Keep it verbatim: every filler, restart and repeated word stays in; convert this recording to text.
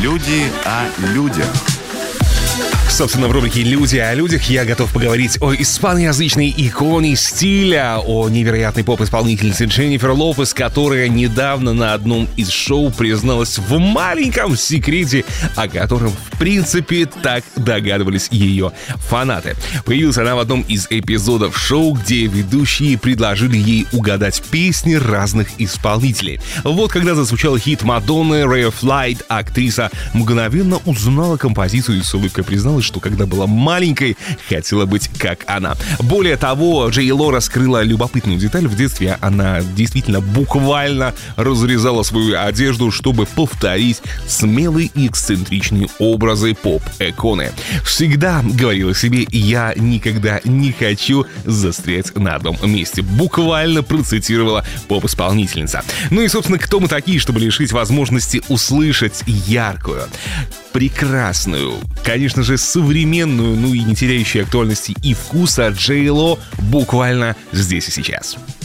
Люди о людях. Собственно, в рубрике «Люди о людях» я готов поговорить о испаноязычной иконе стиля, о невероятной поп-исполнительнице Дженнифер Лопес, которая недавно на одном из шоу призналась в маленьком секрете, о котором, в принципе, так догадывались ее фанаты. Появилась она в одном из эпизодов шоу, где ведущие предложили ей угадать песни разных исполнителей. Вот когда зазвучал хит Мадонны «Ray of Light», актриса мгновенно узнала композицию и с улыбкой призналась, что когда была маленькой, хотела быть как она. Более того, Джей Ло раскрыла любопытную деталь. В детстве она действительно буквально разрезала свою одежду, чтобы повторить смелые и эксцентричные образы поп-иконы. Всегда говорила себе: я никогда не хочу застрять на одном месте. Буквально процитировала поп-исполнительница. Ну и, собственно, кто мы такие, чтобы лишить возможности услышать яркую, прекрасную, конечно же, современную, ну и не теряющую актуальности и вкуса Джей Ло буквально здесь и сейчас.